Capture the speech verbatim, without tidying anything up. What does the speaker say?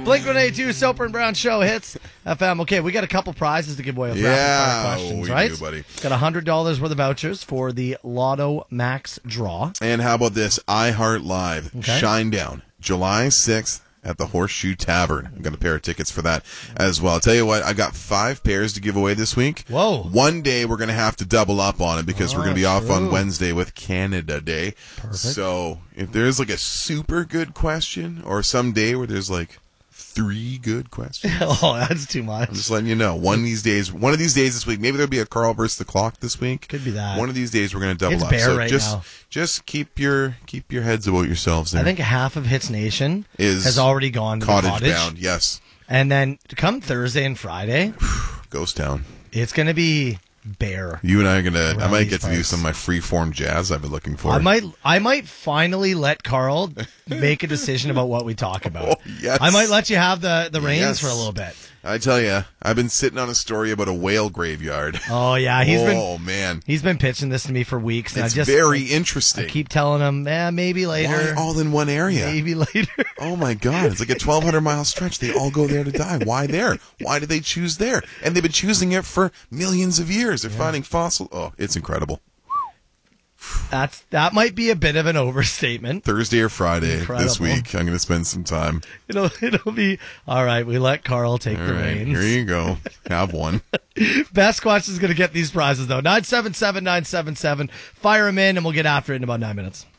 Blink one eighty-two, Soper and Brown Show hits F M. Okay, we got a couple prizes to give away with yeah, rapid fire questions, we right? do, buddy. Got one hundred dollars worth of vouchers for the Lotto Max draw. And how about this? iHeart Live, Okay. Shinedown, July sixth. At the Horseshoe Tavern. I've got a pair of tickets for that as well. I'll tell you what, I got five pairs to give away this week. Whoa. One day we're going to have to double up on it because Oh, we're going to be off true. on Wednesday with Canada Day. Perfect. So if there's like a super good question or some day where there's like three good questions, Oh, that's too much. I'm just letting you know. One of these days, one of these days this week, maybe there'll be a Carl versus the clock this week. Could be that. One of these days we're going to double It's up. bare so right just, now. just keep your keep your heads about yourselves there. I think half of Hits Nation Is has already gone to Cottage, the cottage. Bound, yes. And then come Thursday and Friday, Ghost Town. it's going to be bare. You and I are gonna. I Around might these get to do parts. some of my freeform jazz I've been looking for. I might I might finally let Carl make a decision about what we talk about. Oh, yes. I might let you have the, the reins Yes. for a little bit. I tell you, I've been sitting on a story about a whale graveyard. Oh yeah, he's been oh man, he's been pitching this to me for weeks. And it's I just, very I interesting. keep telling him, eh, maybe Why later. all in one area? Maybe later. Oh my God, it's like a twelve hundred mile stretch. They all go there to die. Why there? Why did they choose there? And they've been choosing it for millions of years. They're finding fossil. Oh, it's incredible. That's that might be a bit of an overstatement. Thursday or Friday Incredible. this week, I'm going to spend some time. It'll it'll be all right. We let Carl take All the right, reins. here you go. Have one. Best question's going to get these prizes though. nine seven seven nine seven seven. Fire them in, and we'll get after it in about nine minutes.